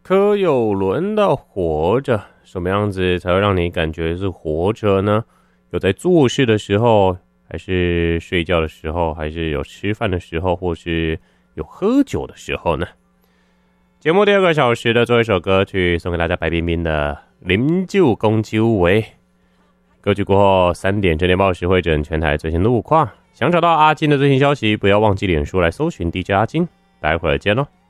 可有轮到活着，什么样子才会让你感觉是活着呢？有在做事的时候，还是睡觉的时候，还是有吃饭的时候，或是有喝酒的时候呢？节目第2个小时的最后一首歌曲送给大家，白冰冰的《啉酒讲酒话》。歌曲过后3点整点报时会诊全台最新路况。想找到阿金的最新消息，不要忘记脸书来搜寻 DJ 阿金。待会儿见咯。